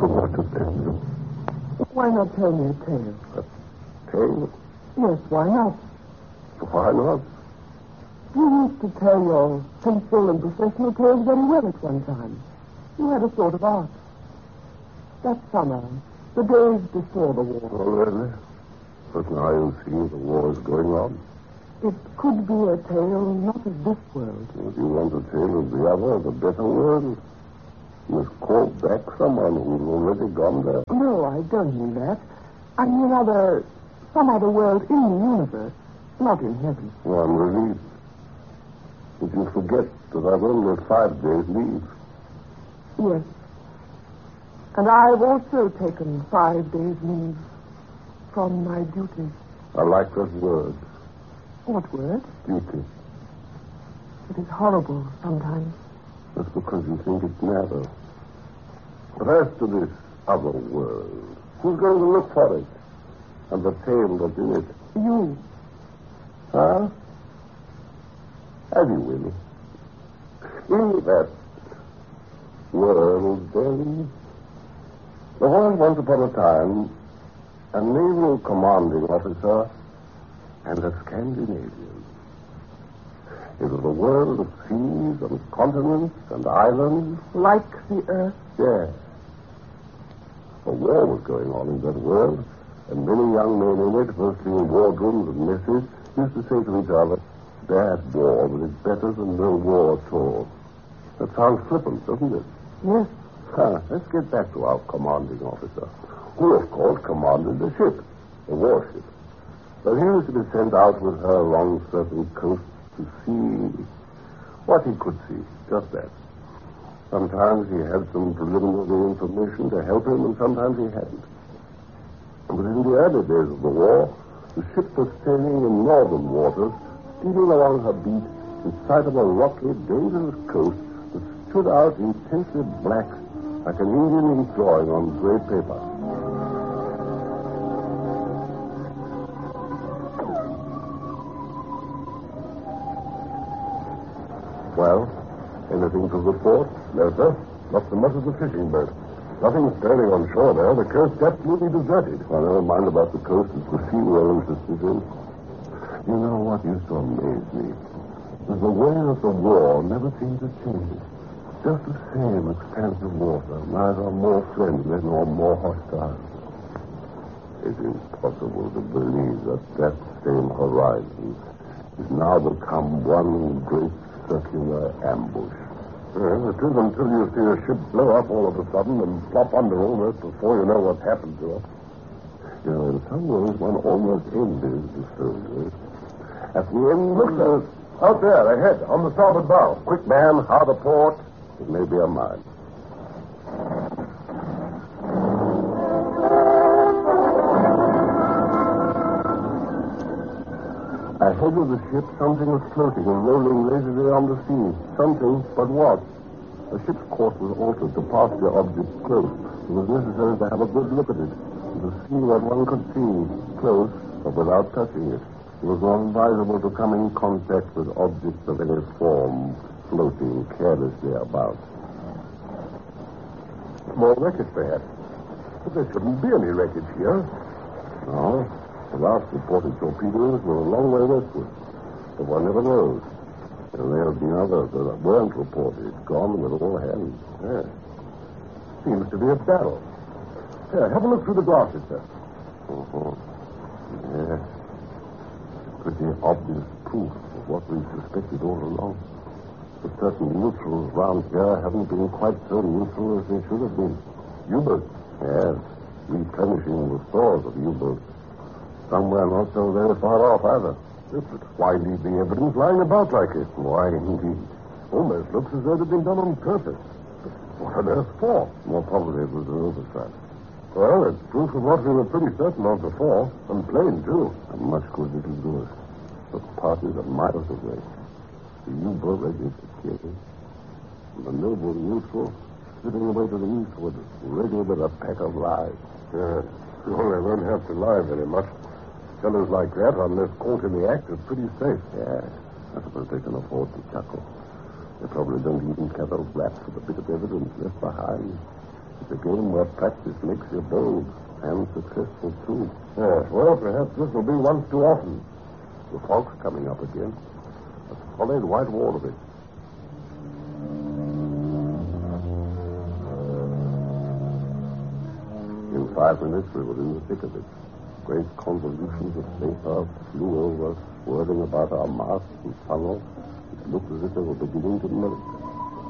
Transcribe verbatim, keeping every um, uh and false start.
But what of this? Why not tell me a tale? A tale? Yes, why not? Why not? You used to tell your simple and professional tales very well at one time. You had a sort of art. That summer, the days before the war. Oh, really? But now you see the war is going on. It could be a tale not of this world. If you want a tale of the other, the better world, you must call back someone who's already gone there. No, I don't mean that. I mean other, some other world in the universe, not in heaven. Well, I'm relieved. But you forget that I've only five days leave. Yes. And I've also taken five days leave from my duty. I like that word. What word? Duty. It is horrible sometimes. That's because you think it's narrow. But as to this other world, who's going to look for it? And the tale that's in it? You. Huh? Have you, Willie? In that world, then, there was once upon a time a naval commanding officer and a Scandinavian. It was a world of seas and continents and islands. Like the earth? Yes. A war was going on in that world, and many young men in it, mostly in wardrooms and messes, used to say to each other, bad war, but it's better than no war at all. That sounds flippant, doesn't it? Yes. Huh, let's get back to our commanding officer, who, of course, commanded the ship, the warship. But he was to be sent out with her along certain coasts to see what he could see, just that. Sometimes he had some preliminary information to help him, and sometimes he hadn't. But in the early days of the war, the ship was sailing in northern waters, steaming along her beat in sight of a rocky, dangerous coast that stood out intensely black like an Indian ink drawing on gray paper. Well, anything to report? No, sir. Not so much as a fishing boat. Nothing stirring on shore there. The coast absolutely deserted. Well, never mind about the coast. It's the sea we're interested in. You know what used to amaze me? Was the way of the war never seemed to change. Just the same expanse of water, neither more friendly nor more hostile. It is possible to believe that that same horizon has now become one great circular ambush. Well, it is until you see a ship blow up all of a sudden and flop under almost before you know what's happened to her. You know, in some ways, one almost envies the soldiers. At the end... Look, sir. Out there, ahead, on the starboard bow. Quick, man. Hard a port. It may be a mine. Ahead of the ship, something was floating and rolling lazily on the sea. Something, but what? The ship's course was altered to pass the object close. It was necessary to have a good look at it, and to see what one could see, close, but without touching it. It was not advisable to come in contact with objects of any form floating carelessly about. Small wreckage, perhaps. But there shouldn't be any wreckage here. No. The last reported torpedoes were a long way westward. But one never knows. There may have been others that weren't reported, gone with all hands. Yes. Seems to be a barrel. Here, have a look through the glasses, sir. Uh-huh. Yes. Pretty obvious proof of what we suspected all along. But certain neutrals round here haven't been quite so neutral as they should have been. U-boats? Yes. Replenishing the stores of U-boats. Somewhere not so very far off, either. Yes, but why leave the evidence lying about like it? Why, indeed. Almost looks as though it had been done on purpose. But what on earth for? More probably it was an oversight. Well, it's proof of what we were pretty certain of before. And plain, too. And much good it'll do us. The parties are miles away. The U-boat ready to kill. And the noble neutral sitting away to the eastward, ready with a pack of lies. Yes. Well, they won't have to lie very much. Fellows like that, unless caught in the act, are pretty safe. Yes. I suppose they can afford to chuckle. They probably don't even care a rap for the bit of evidence left behind. It's a game where practice makes you bold and successful, too. Yes, well, perhaps this will be once too often. The fog's coming up again. A solid white wall of it. In five minutes, we were in the thick of it. Great convolutions of vapor flew over, swirling about our masts and funnels. It looked as if they were beginning to melt.